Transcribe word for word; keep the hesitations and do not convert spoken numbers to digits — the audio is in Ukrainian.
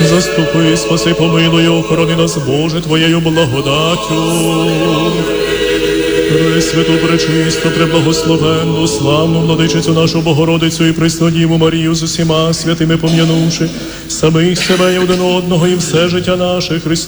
Заступи, спаси, помилуй, охорони нас, Боже, Твоєю благодаттю. Пресвяту, пречисту, преблагословенну, славну владичицю нашу Богородицю і Преснодіву Марію з усіма святими пом'янувши самих себе і один одного і все життя наше Христос.